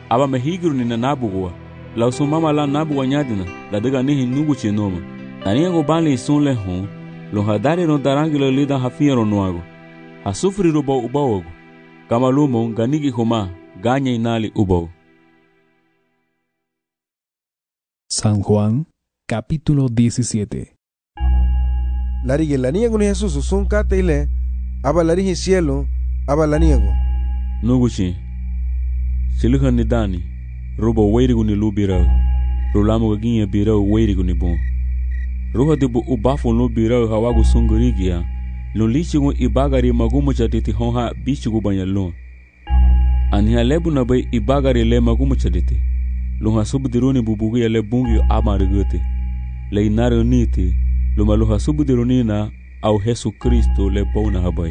aba mehigiru ni na nabuwa la usumama la nabuwa nyadina la daga nihi nugu chinoma tania go bali isun le hon lo hadari no darangi lo lida hafiero nuago hasufri rubo ubawogo kama lumo ganigi homa ganya inali ubo. San Juan, capítulo 17. Larigi la niego ni Jesús usun kate ile aba larigi cielo aba la niego nuguchi siluha ni dani rubo weirigu ni lubirao rulamo gaginya birao weirigu ni bon ruha dibu ubafu no birao hawagu sungurigia lo lichigu ibagari magumu chatiti honha bichigu banyalon ania lebu na bay ibagari le magumu chatiti lo hasubudironi bubugu ya le bungi amarigute le inaro niti lo malu hasubudironi na au Yesu Kristo le bona habay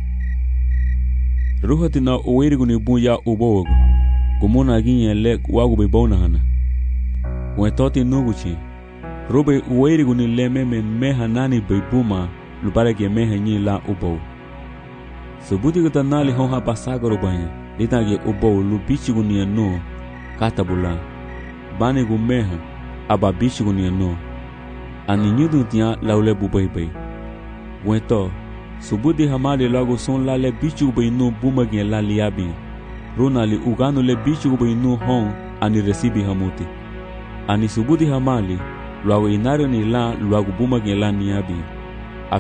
ruha tina uweirigu ni buya ubogo gumuna ginya le wagu be bona hana wetoti nuguchi robe uweirigu ni le meha nani be buma lubare ge meha nyi la ubo subuti gata nali honha pasagoro banya litage ubo lu bichigu ni no katabula bane gu meha aba bichigu ni no ani nyudu tia laule bubai weto subuti hamali lago son la le bichigu be no buma ge la liabi ronali ugano le bichigu be no hon ani resibi hamuti ani subuti hamali luago inario ni la luago buma ge la niabi